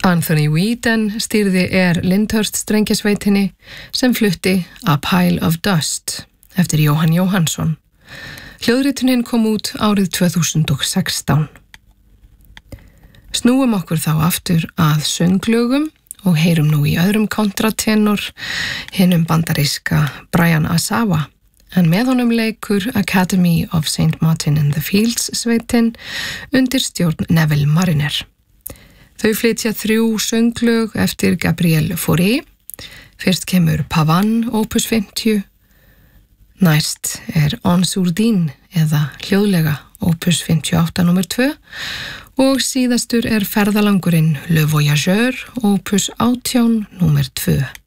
Anthony Whedon stýrði Lyndhurst strengjasveitinni sem flutti A Pile of Dust eftir Jóhann Jóhannsson. Hljóðritunin kom út árið 2016. Snúum okkur þá aftur að sönglögum og heyrum nú í öðrum kontratenor, hinum bandaríska Brian Asawa, en með honum leikur Academy of St. Martin in the Fields sveitin undir stjórn Neville Mariner. Þau flytja 3 sönglög eftir Gabriel Fauré. Fyrst kemur Pavane, opus 50, næst En Sourdine eða hljóðlega opus 58 nr. 2 og síðastur ferðalangurinn Le Voyageur, opus 18 nr. 2.